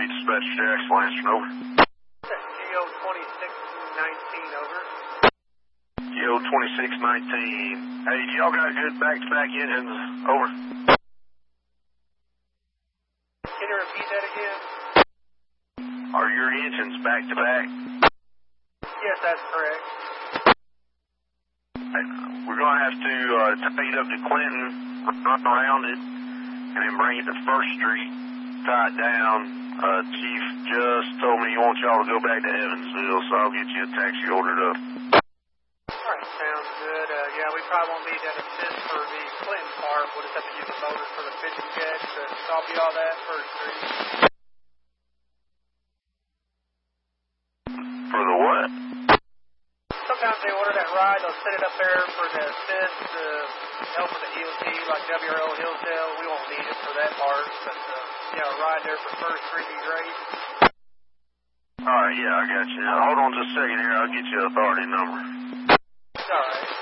Dispatch Jackson Lansing, over. GO 2619, over. GO 2619. Hey, y'all got good back-to-back engines, over. Can you repeat that again? Are your engines back-to-back? Yes, that's correct. Hey, we're going to have to take it up to Clinton, run around it, and then bring it to First Street, tie it down. Chief just told me he wants y'all to go back to Evansville, so I'll get you a taxi ordered up. Alright, sounds good. Yeah, we probably won't need that assist for the Clinton part. We'll just have to use the motor for the fishing jets to copy all that First Street. For the what? Sometimes they order that ride, they'll set it up there for the assist, help with the EOT, like WRO Hillsdale. We won't need it for that part, but yeah, a ride there for First Street would be great. Alright, yeah, I got you. Hold on just a second here. I'll get you an authority number. Alright.